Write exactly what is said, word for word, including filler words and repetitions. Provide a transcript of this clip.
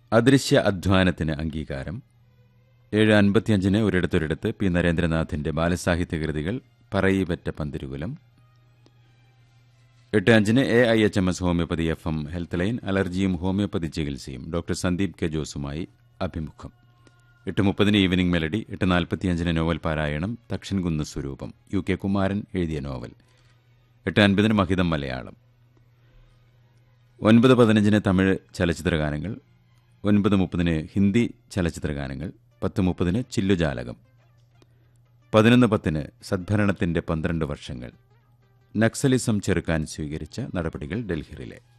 അദൃശ്യ അധ്വാനത്തിന് അംഗീകാരം. ഏഴ് അൻപത്തിയഞ്ചിന് ഒരിടത്തൊരിടത്ത് പി നരേന്ദ്രനാഥിന്റെ ബാലസാഹിത്യകൃതികൾ പറയിപെറ്റ പന്തിരുകുലം. എട്ട് അഞ്ചിന് A I H M S homeopathy F M health line അലർജിയും homeopathy ചികിത്സയും ഡോക്ടർ സന്ദീപ് കെ ജോസുമായി അഭിമുഖം. എട്ട് മുപ്പതിന് ഈവനിംഗ് മെലഡി. എട്ട് നാൽപ്പത്തിയഞ്ചിന് നോവൽ പാരായണം തക്ഷൻകുന്ന് സ്വരൂപം യു കെ കുമാരൻ എഴുതിയ നോവൽ. എട്ട് അൻപതിന് മഹിതം മലയാളം. ഒൻപത് പതിനഞ്ചിന് തമിഴ് ചലച്ചിത്രഗാനങ്ങൾ. ഒൻപത് മുപ്പതിന് ഹിന്ദി ചലച്ചിത്രഗാനങ്ങൾ. പത്ത് മുപ്പതിന് ചില്ലുജാലകം. പതിനൊന്ന് പത്തിന് സദ്ഭരണത്തിന്റെ പന്ത്രണ്ട് വർഷങ്ങൾ. നക്സലിസം ചെറുക്കാൻ സ്വീകരിച്ച നടപടികൾ ഡൽഹി റിലേ.